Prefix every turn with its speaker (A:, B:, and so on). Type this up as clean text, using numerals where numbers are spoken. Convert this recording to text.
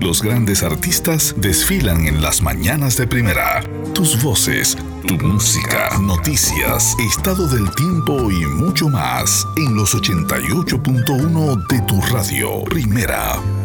A: Los grandes artistas desfilan en las mañanas de Primera. Tus voces, tu música, noticias, estado del tiempo y mucho más en los 88.1 de tu radio. Primera.